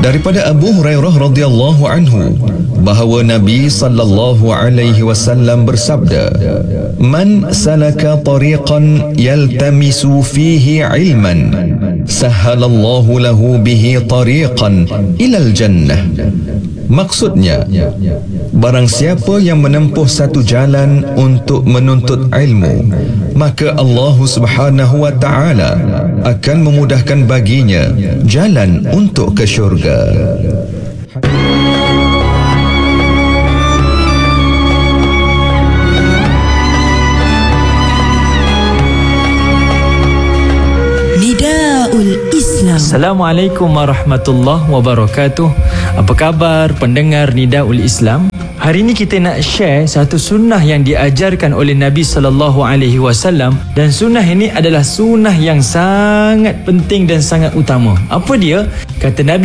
daripada Abu Hurairah radhiyallahu anhu bahawa Nabi sallallahu alaihi wasallam bersabda, "Man salaka tariqan yaltamisu fihi ilman, sahhalallahu lahu bihi tariqan ilal jannah." Maksudnya, barang siapa yang menempuh satu jalan untuk menuntut ilmu, maka Allah Subhanahu wa taala akan memudahkan baginya jalan untuk ke syurga. Assalamualaikum warahmatullahi wabarakatuh. Apa khabar pendengar Nidaul Islam? Hari ini kita nak share satu sunnah yang diajarkan oleh Nabi SAW, dan sunnah ini adalah sunnah yang sangat penting dan sangat utama. Apa dia? Kata Nabi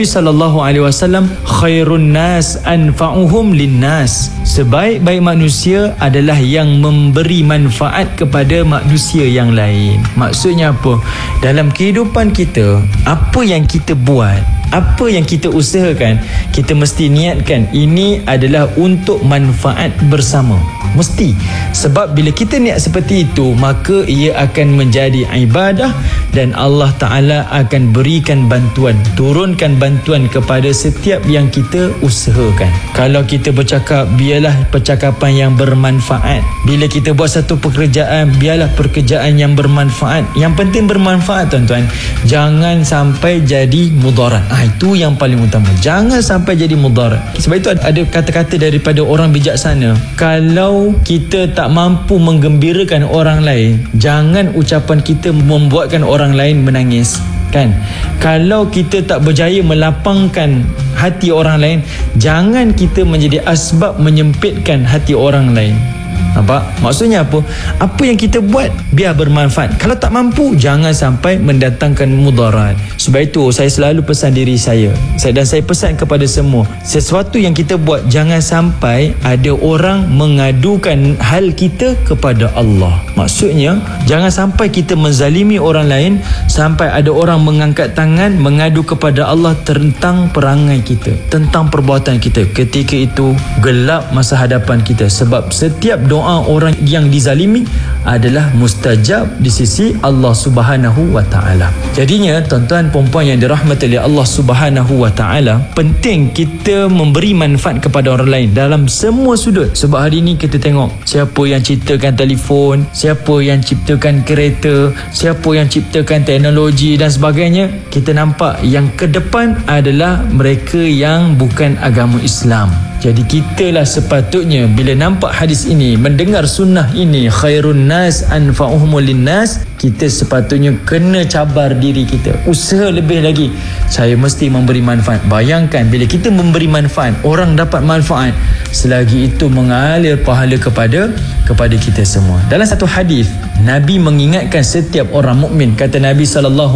SAW, khairun nas anfa'uhum linnas. Sebaik-baik manusia adalah yang memberi manfaat kepada manusia yang lain. Maksudnya apa? Dalam kehidupan kita, apa yang kita buat, apa yang kita usahakan, kita mesti niatkan ini adalah untuk manfaat bersama. Mesti. Sebab bila kita niat seperti itu, maka ia akan menjadi ibadah dan Allah Ta'ala akan berikan bantuan, turunkan bantuan kepada setiap yang kita usahakan. Kalau kita bercakap, biarlah percakapan yang bermanfaat. Bila kita buat satu pekerjaan, biarlah pekerjaan yang bermanfaat. Yang penting bermanfaat, tuan-tuan. Jangan sampai jadi mudarat. Itu yang paling utama. Jangan sampai jadi mudarat. Sebab itu ada kata-kata daripada orang bijaksana. Kalau kita tak mampu menggembirakan orang lain, jangan ucapan kita membuatkan orang lain menangis. Kan? Kalau kita tak berjaya melapangkan hati orang lain, jangan kita menjadi asbab menyempitkan hati orang lain. Nampak? Maksudnya apa? Apa yang kita buat biar bermanfaat. Kalau tak mampu, jangan sampai mendatangkan mudarat. Sebab itu saya selalu pesan diri saya, dan saya pesan kepada semua, sesuatu yang kita buat jangan sampai ada orang mengadukan hal kita kepada Allah. Maksudnya jangan sampai kita menzalimi orang lain, sampai ada orang mengangkat tangan mengadu kepada Allah tentang perangai kita, tentang perbuatan kita. Ketika itu gelap masa hadapan kita. Sebab setiap doa orang yang dizalimi adalah mustajab di sisi Allah Subhanahu wa taala. Jadinya tuan-tuan puan-puan yang dirahmati oleh Allah Subhanahu wa taala, penting kita memberi manfaat kepada orang lain dalam semua sudut. Sebab hari ini kita tengok siapa yang ciptakan telefon, siapa yang ciptakan kereta, siapa yang ciptakan teknologi dan sebagainya. Kita nampak yang ke depan adalah mereka yang bukan agama Islam. Jadi kitalah sepatutnya bila nampak hadis ini, mendengar sunnah ini, khairun nas anfa'uhum linnas, kita sepatutnya kena cabar diri kita, usaha lebih lagi. Saya mesti memberi manfaat. Bayangkan bila kita memberi manfaat, orang dapat manfaat, selagi itu mengalir pahala kepada kita semua. Dalam satu hadis, Nabi mengingatkan setiap orang mukmin. Kata Nabi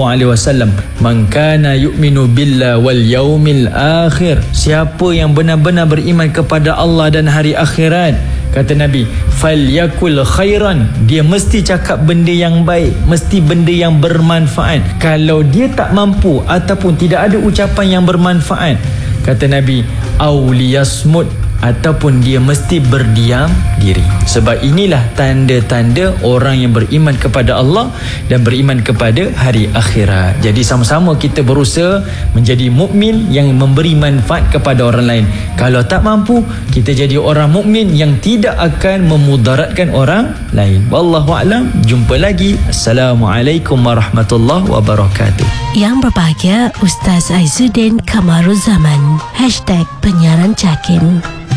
SAW, man kana yu'minu billah wal yaumil akhir, siapa yang benar-benar beriman kepada Allah dan hari akhirat, kata Nabi, falyakul khairan, dia mesti cakap benda yang baik, mesti benda yang bermanfaat. Kalau dia tak mampu ataupun tidak ada ucapan yang bermanfaat, kata Nabi, auliyasmut, ataupun dia mesti berdiam diri. Sebab inilah tanda-tanda orang yang beriman kepada Allah dan beriman kepada hari akhirat. Jadi sama-sama kita berusaha menjadi mukmin yang memberi manfaat kepada orang lain. Kalau tak mampu, kita jadi orang mukmin yang tidak akan memudaratkan orang lain. Wallahu a'lam. Jumpa lagi. Assalamualaikum warahmatullahi wabarakatuh. Yang berbahagia Ustaz Aizuddin Kamaruzaman #penyiaran Jakim.